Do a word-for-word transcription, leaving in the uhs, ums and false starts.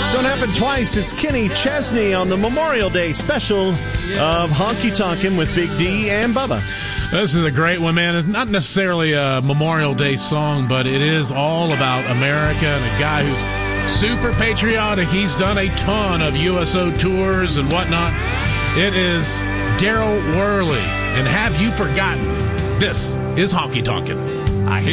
Don't happen twice. It's Kenny Chesney on the Memorial Day special of Honky Tonkin' with Big D and Bubba. This is a great one, man. It's not necessarily a Memorial Day song, but it is all about America and a guy who's super patriotic. He's done a ton of U S O tours and whatnot. It is Daryl Worley. And have you forgotten? This is Honky Tonkin'. I